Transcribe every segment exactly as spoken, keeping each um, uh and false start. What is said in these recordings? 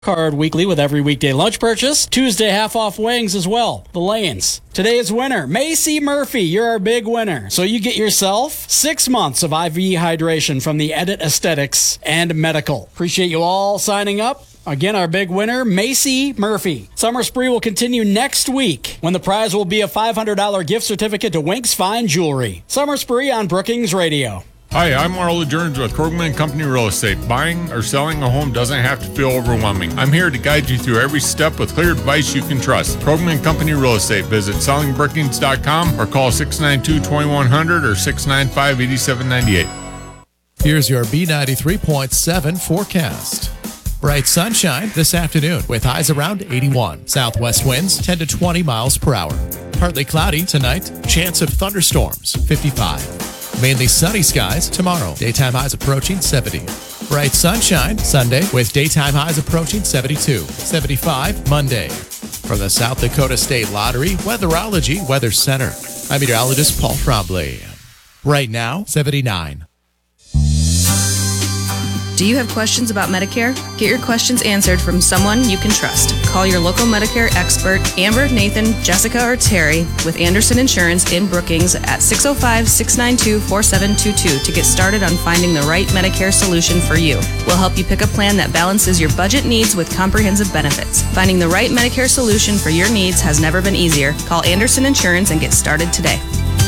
Card weekly with every weekday lunch purchase. Tuesday half off wings as well. The Lanes. Today's winner, Macy Murphy. You're our big winner. So you get yourself six months of I V hydration from the Edit Aesthetics and Medical. Appreciate you all signing up. Again, our big winner, Macy Murphy. Summer Spree will continue next week when the prize will be a five hundred dollars gift certificate to Winks Fine Jewelry. Summer Spree on Brookings Radio. Hi, I'm Marla Jones with Krogman and Company Real Estate. Buying or selling a home doesn't have to feel overwhelming. I'm here to guide you through every step with clear advice you can trust. Krogman and Company Real Estate. Visit selling brookings dot com or call six nine two, two one zero zero or six nine five, eight seven nine eight. Here's your B ninety-three point seven forecast. Bright sunshine this afternoon with highs around eighty-one. Southwest winds ten to twenty miles per hour. Partly cloudy tonight. Chance of thunderstorms, fifty-five. Mainly sunny skies tomorrow. Daytime highs approaching seventy. Bright sunshine Sunday with daytime highs approaching seventy-two. seventy-five Monday. From the South Dakota State Lottery Weatherology Weather Center, I'm meteorologist Paul Trombley. Right now, seventy-nine. Do you have questions about Medicare? Get your questions answered from someone you can trust. Call your local Medicare expert, Amber, Nathan, Jessica, or Terry with Anderson Insurance in Brookings at six oh five, six nine two, four seven two two to get started on finding the right Medicare solution for you. We'll help you pick a plan that balances your budget needs with comprehensive benefits. Finding the right Medicare solution for your needs has never been easier. Call Anderson Insurance and get started today.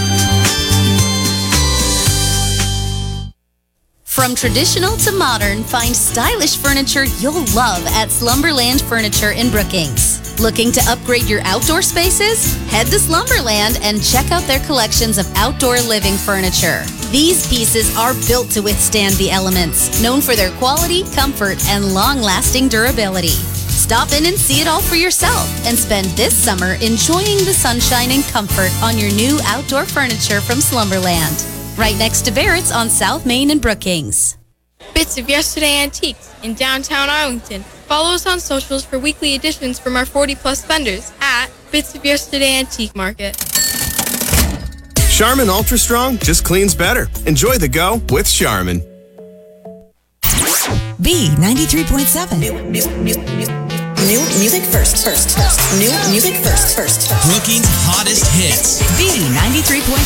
From traditional to modern, find stylish furniture you'll love at Slumberland Furniture in Brookings. Looking to upgrade your outdoor spaces? Head to Slumberland and check out their collections of outdoor living furniture. These pieces are built to withstand the elements, known for their quality, comfort, and long-lasting durability. Stop in and see it all for yourself and spend this summer enjoying the sunshine and comfort on your new outdoor furniture from Slumberland. Right next to Barrett's on South Main and Brookings. Bits of Yesterday Antiques in downtown Arlington. Follow us on socials for weekly editions from our forty plus vendors at Bits of Yesterday Antique Market. Charmin Ultra Strong just cleans better. Enjoy the go with Charmin. B ninety-three point seven. New, new, new, new, new music first, first, first. New music first, first. Brookings' hottest hits. B ninety-three point seven.